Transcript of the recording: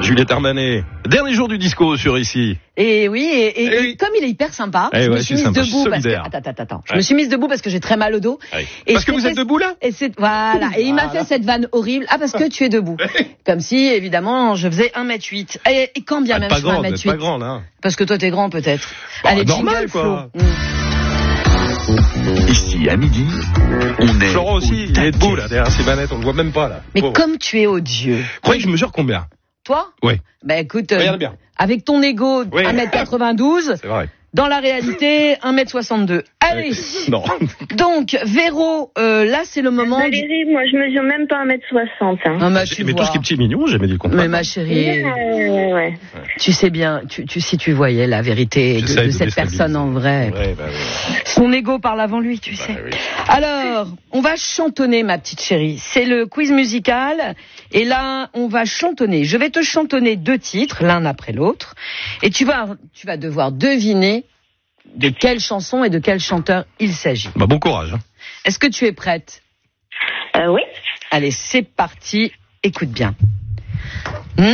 Juliette Armanet, dernier jour du disco sur ici. Et oui, et comme il est hyper sympa, je me suis mise debout parce que attends, je me suis mise debout parce que j'ai très mal au dos. Et parce que vous êtes debout là. Et voilà, et il m'a fait cette vanne horrible. Ah, parce que tu es debout. Comme si évidemment je faisais 1m8. Et quand bien même je fais 1m8. Pas grand là. Parce que toi t'es grand peut-être. Bah, allez, normal jingle, quoi. Ici à midi, on est. Florent aussi, il est debout là derrière ses manettes, on le voit même pas là. Mais comme tu es odieux. Croyez que je mesure combien? Toi? Oui. Bah écoute, regarde bien. avec ton ego 1m92, c'est vrai. Dans la réalité 1m62. Allez. Non. Donc Véro, là c'est le moment. Valérie, moi je mesure même pas 1m60. Hein. Non, mais tout ce qui est petit mignon, j'ai jamais dit le contraire. Mais ma chérie, ouais. tu sais bien, si tu voyais la vérité de cette personne en vrai. Ouais. Son ego parle avant lui, tu sais. Oui. Alors, on va chantonner, ma petite chérie. C'est le quiz musical. Et là, on va chantonner. Je vais te chantonner 2 titres, l'un après l'autre. Et tu vas devoir deviner de quelle chanson et de quel chanteur il s'agit. Bah, bon courage. Hein. Est-ce que tu es prête? Oui. Allez, c'est parti. Écoute bien.